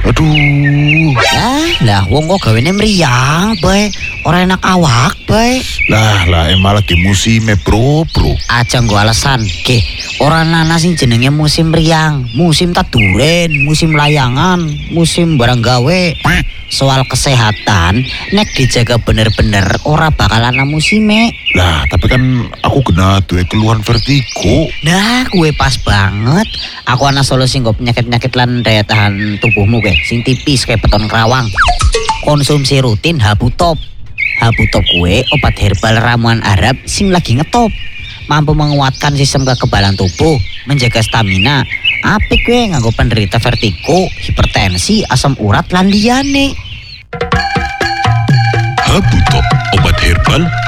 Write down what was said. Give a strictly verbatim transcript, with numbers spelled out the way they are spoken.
Aduh. Lah, lah wong kok gawene mriyang, bae. Ora enak awak, bae. Lah, lah emang lagi musimnya, Bro, Bro. Aja nggo alasan. Ge, ora ana sing jenenge musim mriyang, musim taduren, musim layangan, musim barang gawe. Soal kesehatan, nek dijaga bener-bener ora bakal ana musime. Lah, tapi kan aku kena duwe keluhan vertigo. Nah, gue pas banget. Aku ana solusi nggo penyakit-penyakit lan daya tahan tubuhmu ke, sing tipis kayak beton kerawang. Konsumsi rutin Habutop. Habutop gue obat herbal ramuan Arab sing lagi ngetop. Mampu menguatkan sistem kekebalan tubuh, menjaga stamina. Apik gue nganggo penderita vertigo, hipertensi, asam urat lan liyane. Habutop, obat herbal